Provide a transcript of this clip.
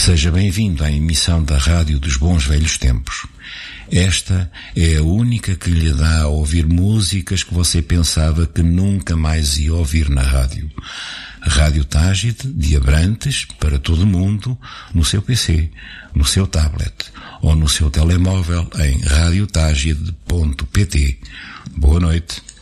Seja bem-vindo à emissão da Rádio dos Bons Velhos Tempos. Esta é a única que lhe dá a ouvir músicas que você pensava que nunca mais ia ouvir na rádio. Rádio Tágide, de Abrantes, para todo o mundo, no seu PC, no seu tablet ou no seu telemóvel em radiotagide.pt. Boa noite.